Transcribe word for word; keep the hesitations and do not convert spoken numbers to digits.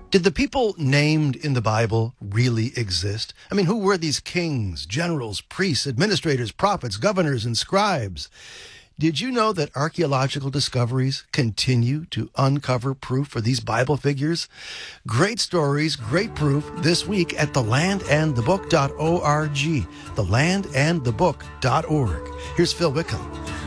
Did the people named in the Bible really exist? I mean, who were these kings, generals, priests, administrators, prophets, governors, and scribes? Did you know that archaeological discoveries continue to uncover proof for these Bible figures? Great stories, great proof this week at the land and the book dot org. the land and the book dot org. Here's Phil Wickham.